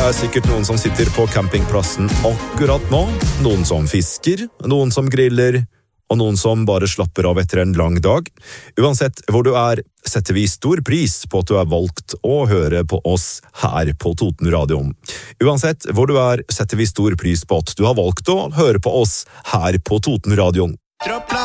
sikkert noen som sitter på campingplassen akkurat nå, noen som fisker, noen som griller, og noen som bare slapper av etter en lang dag. Uansett hvor du setter vi stor pris på at du har valgt å høre på oss her på Totenradioen. Uansett hvor du setter vi stor pris på at du har valgt å høre på oss her på Totenradioen.